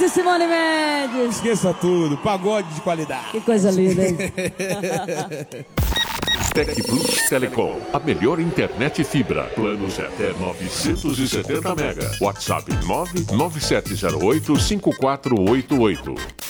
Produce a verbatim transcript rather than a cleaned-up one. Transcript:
Simone Mendes. Esqueça tudo, pagode de qualidade. Que coisa linda, hein? Tec Plus Telecom, a melhor internet fibra. Planos até novecentos e setenta mega. WhatsApp nove nove sete zero oito cinco quatro oito oito.